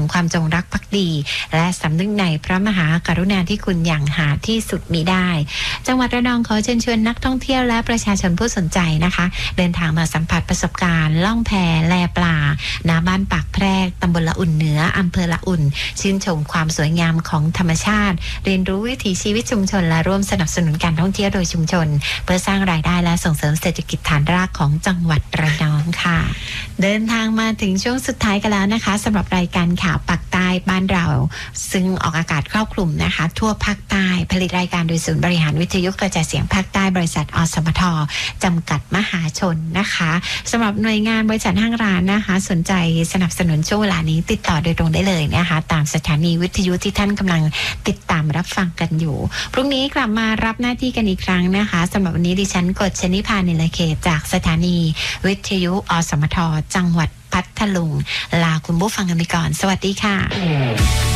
ความจงรักภักดีและสำนึกในพระมหากรุณาธิคุณอย่างหาที่สุดมิได้จังหวัดระนองขอเชิญชวนนักท่องเที่ยวและประชาชนผู้สนใจนะคะเดินทางมาสัมผัสประสบการณ์ล่องแพแลปลาณบ้านปากแพรกตำบลละอุ่นเหนืออำเภอละอุ่นชื่นชมความสวยงามของธรรมชาติเรียนรู้วิถีชีวิตชุมชนและร่วมสนับสนุนการท่องเที่ยวโดยชุมชนเพื่อสร้างรายได้และส่งเสริมเศรษฐกิจฐานรากของจังหวัดระนองค่ะเดินทางมาถึงช่วงสุดท้ายกันแล้วนะคะสำหรับรายการข่าวปากใต้บ้านเราซึ่งออกอากาศครอบคลุมนะคะทั่วภาคใต้ผลิตรายการโดยศูนย์บริหารวิทยุกระจายเสียงภาคใต้บริษัทอสมทจำกัดมหาชนนะคะสำหรับหน่วยงานบริษัทห้างร้านนะคะสนใจสนับสนุนช่วงเวลานี้ติดต่อโดยตรงได้เลยนะคะตามสถานีวิทยุที่ท่านกำลังติดตามรับฟังกันอยู่พรุ่งนี้กลับมารับหน้าที่กันอีกครั้งนะคะสำหรับวันนี้ดิฉันกฤษณิภา นิลเขตจากสถานีวิทยุอสมทจังหวัดพัทลุงลาคุณผู้ฟังกันไปก่อนสวัสดีค่ะ